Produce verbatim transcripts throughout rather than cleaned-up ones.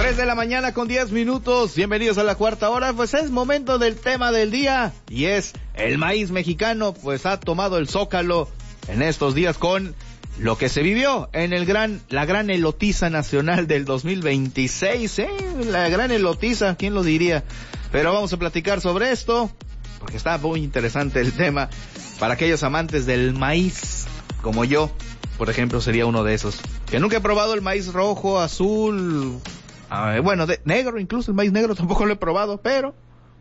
Tres de la mañana con diez minutos, bienvenidos a la cuarta hora. Pues es momento del tema del día y es el maíz mexicano, pues ha tomado el Zócalo en estos días con lo que se vivió en el gran, la gran elotiza nacional del dos mil veintiséis, ¿eh? La gran elotiza, ¿quién lo diría? Pero vamos a platicar sobre esto, porque está muy interesante el tema para aquellos amantes del maíz, como yo, por ejemplo, sería uno de esos, que nunca he probado el maíz rojo, azul, eh, bueno, de, negro, incluso el maíz negro tampoco lo he probado, pero...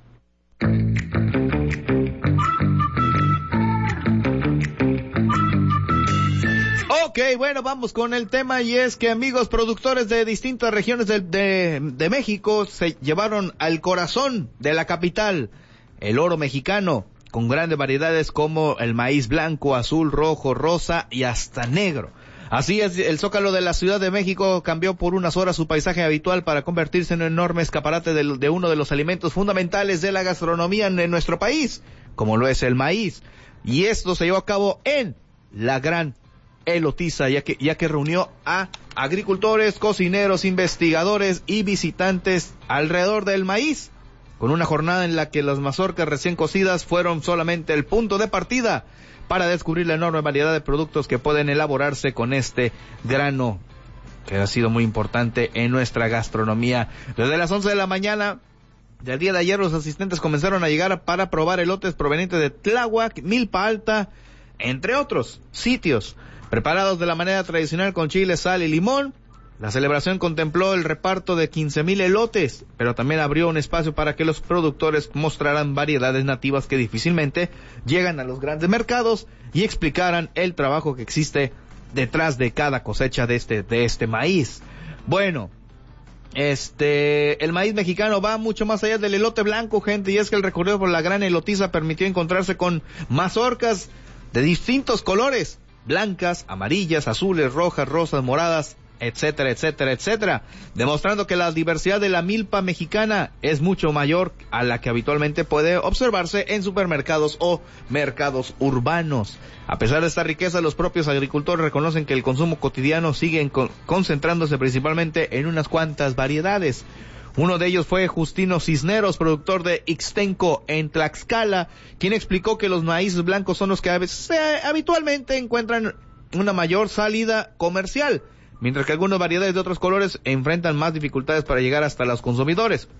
Ok, bueno, vamos con el tema, y es que amigos productores de distintas regiones de, de, de México se llevaron al corazón de la capital el oro mexicano, con grandes variedades como el maíz blanco, azul, rojo, rosa y hasta negro. Así es, el Zócalo de la Ciudad de México cambió por unas horas su paisaje habitual para convertirse en un enorme escaparate de, de uno de los alimentos fundamentales de la gastronomía en nuestro país, como lo es el maíz. Y esto se llevó a cabo en la gran elotiza, ya que, ya que reunió a agricultores, cocineros, investigadores y visitantes alrededor del maíz, con una jornada en la que las mazorcas recién cocidas fueron solamente el punto de partida para descubrir la enorme variedad de productos que pueden elaborarse con este grano, que ha sido muy importante en nuestra gastronomía. Desde las once de la mañana del día de ayer, los asistentes comenzaron a llegar para probar elotes provenientes de Tláhuac, Milpa Alta, entre otros sitios, preparados de la manera tradicional con chile, sal y limón. La celebración contempló el reparto de quince mil elotes, pero también abrió un espacio para que los productores mostraran variedades nativas que difícilmente llegan a los grandes mercados y explicaran el trabajo que existe detrás de cada cosecha de este, de este maíz. Bueno, este, el maíz mexicano va mucho más allá del elote blanco, gente, y es que el recorrido por la gran elotiza permitió encontrarse con mazorcas de distintos colores, blancas, amarillas, azules, rojas, rosas, moradas, etcétera, etcétera, etcétera, demostrando que la diversidad de la milpa mexicana es mucho mayor a la que habitualmente puede observarse en supermercados o mercados urbanos. A pesar de esta riqueza, los propios agricultores reconocen que el consumo cotidiano sigue con, concentrándose principalmente en unas cuantas variedades. Uno de ellos fue Justino Cisneros, productor de Ixtenco en Tlaxcala, quien explicó que los maíces blancos son los que a veces, eh, habitualmente encuentran una mayor salida comercial, mientras que algunas variedades de otros colores enfrentan más dificultades para llegar hasta los consumidores.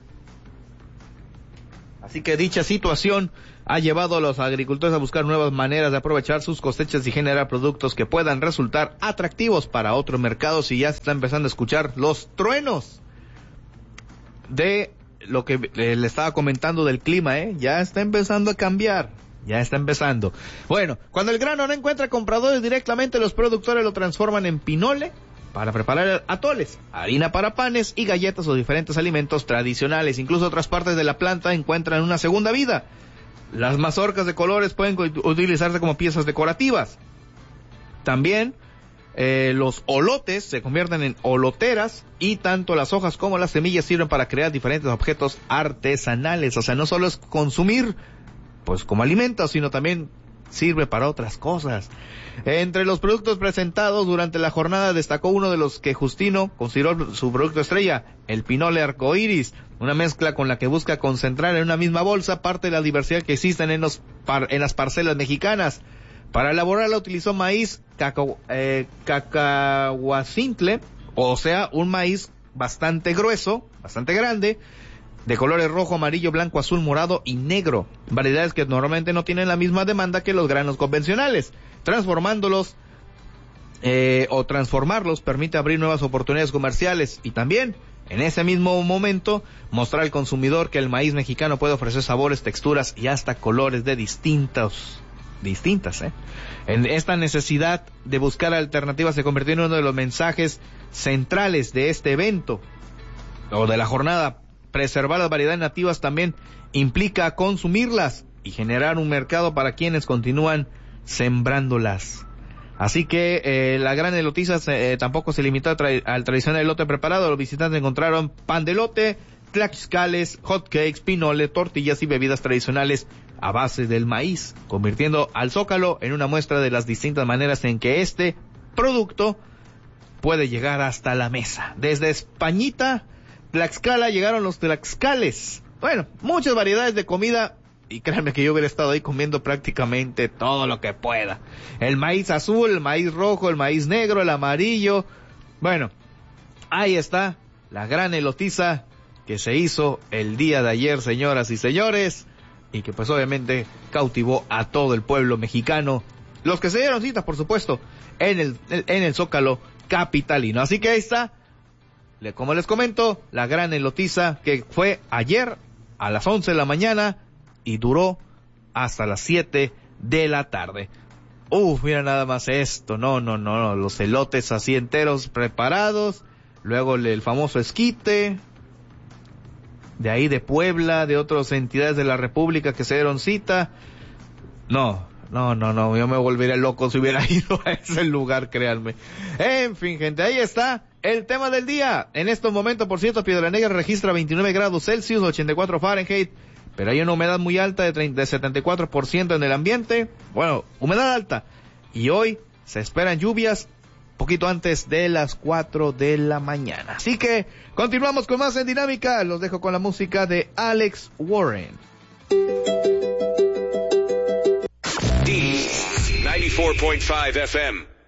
Así que dicha situación ha llevado a los agricultores a buscar nuevas maneras de aprovechar sus cosechas y generar productos que puedan resultar atractivos para otros mercados, y ya se está empezando a escuchar los truenos de lo que eh, le estaba comentando del clima, ¿eh? Ya está empezando a cambiar. Ya está empezando. Bueno, cuando el grano no encuentra compradores directamente, los productores lo transforman en pinole para preparar atoles, harina para panes y galletas o diferentes alimentos tradicionales. Incluso otras partes de la planta encuentran una segunda vida. Las mazorcas de colores pueden utilizarse como piezas decorativas. También eh, los olotes se convierten en oloteras, y tanto las hojas como las semillas sirven para crear diferentes objetos artesanales. O sea, no solo es consumir pues como alimento, sino también sirve para otras cosas. Entre los productos presentados durante la jornada destacó uno de los que Justino consideró su producto estrella, el pinole arcoíris, una mezcla con la que busca concentrar en una misma bolsa parte de la diversidad que existen en, los par, en las parcelas mexicanas. Para elaborarla utilizó maíz cacao, eh, cacahuacintle, o sea, un maíz bastante grueso, bastante grande, de colores rojo, amarillo, blanco, azul, morado y negro, variedades que normalmente no tienen la misma demanda que los granos convencionales. Transformándolos eh, o transformarlos permite abrir nuevas oportunidades comerciales, y también en ese mismo momento mostrar al consumidor que el maíz mexicano puede ofrecer sabores, texturas y hasta colores de distintos distintas, ¿eh? En esta necesidad de buscar alternativas se convirtió en uno de los mensajes centrales de este evento o de la jornada. Preservar las variedades nativas también implica consumirlas y generar un mercado para quienes continúan sembrándolas. Así que eh, la gran elotiza eh, tampoco se limitó tra- al tradicional elote preparado. Los visitantes encontraron pan de elote, tlaxcales, hot cakes, pinole, tortillas y bebidas tradicionales a base del maíz, convirtiendo al Zócalo en una muestra de las distintas maneras en que este producto puede llegar hasta la mesa. Desde Españita Tlaxcala llegaron los tlaxcales. Bueno, muchas variedades de comida. Y créanme que yo hubiera estado ahí comiendo prácticamente todo lo que pueda. El maíz azul, el maíz rojo, el maíz negro, el amarillo. Bueno, ahí está la gran elotiza que se hizo el día de ayer, señoras y señores. Y que pues obviamente cautivó a todo el pueblo mexicano. Los que se dieron cita, por supuesto, en el, en el Zócalo capitalino. Así que ahí está, como les comento, la gran elotiza que fue ayer a las once de la mañana. Y duró hasta las siete de la tarde. Uf, mira nada más esto. No, no, no, no. Los elotes así enteros preparados. Luego el, el famoso esquite. De ahí de Puebla, de otras entidades de la República que se dieron cita. No, no, no, no. Yo me volvería loco si hubiera ido a ese lugar, créanme. En fin, gente, ahí está el tema del día. En estos momentos, por cierto, Piedra Negra registra veintinueve grados Celsius, ochenta y cuatro Fahrenheit. Pero hay una humedad muy alta de, treinta, de setenta y cuatro por ciento en el ambiente. Bueno, humedad alta. Y hoy se esperan lluvias poquito antes de las cuatro de la mañana. Así que continuamos con más en Dinámica. Los dejo con la música de Alex Warren. D ninety-four point five F M.